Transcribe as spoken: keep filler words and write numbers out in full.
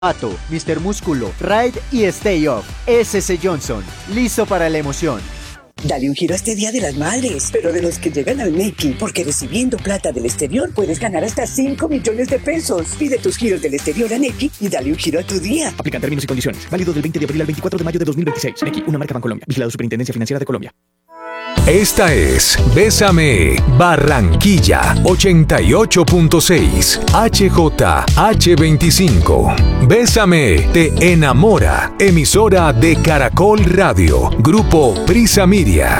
Pato, míster Músculo, Ride y Stay Off. S S Johnson, listo para la emoción. Dale un giro a este Día de las Madres, pero de los que llegan al Nequi, porque recibiendo plata del exterior puedes ganar hasta cinco millones de pesos. Pide tus giros del exterior a Nequi y dale un giro a tu día. Aplican términos y condiciones. Válido del veinte de abril al veinticuatro de mayo de dos mil veintiséis. Nequi, una marca Bancolombia. Vigilado Superintendencia Financiera de Colombia. Esta es Bésame Barranquilla ochenta y ocho punto seis H J H veinticinco. Bésame te enamora. Emisora de Caracol Radio. Grupo Prisa Media.